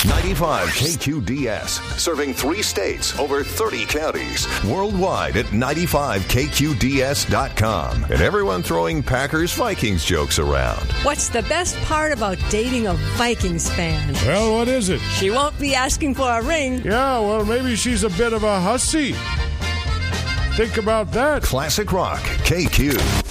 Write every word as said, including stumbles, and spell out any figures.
ninety-five K Q D S, serving three states, over thirty counties. Worldwide at ninety-five K Q D S dot com. And everyone throwing Packers-Vikings jokes around. What's the best part about dating a Vikings fan? Well, what is it? She won't be asking for a ring. Yeah, well, maybe she's a bit of a hussy. Think about that. Classic Rock, K Q.